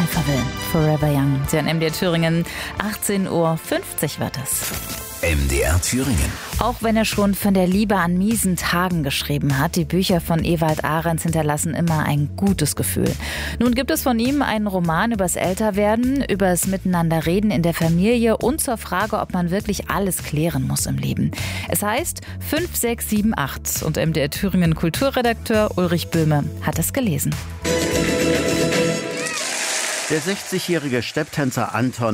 Alphaville, Forever Young. Sie hören MDR Thüringen, 18:50 Uhr wird es. MDR Thüringen. Auch wenn er schon von der Liebe an miesen Tagen geschrieben hat, die Bücher von Ewald Ahrens hinterlassen immer ein gutes Gefühl. Nun gibt es von ihm einen Roman übers Älterwerden, übers Miteinanderreden in der Familie und zur Frage, ob man wirklich alles klären muss im Leben. Es heißt 5678 und MDR Thüringen Kulturredakteur Ulrich Böhme hat es gelesen. Der 60-jährige Stepptänzer Anton